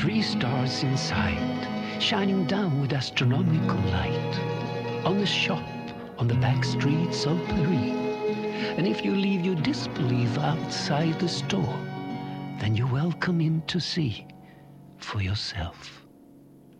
3 stars inside, shining down with astronomical light, on the shop, on the back streets of Paris. And if you leave your disbelief outside the store, then you're welcome in to see for yourself.